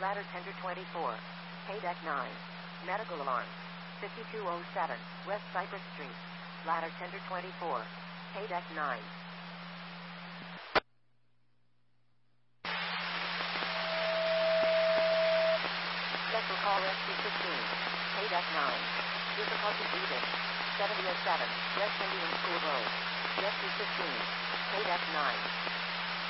Ladder Tender 24. Pay Deck 9. Medical alarm. 5207 West Cypress Street. Ladder Tender 24. Pay Deck 9. Special call Rescue 15. Pay Deck 9. Difficulty breathing. 7007 West Indian School Road. Rescue 15. Pay Deck 9.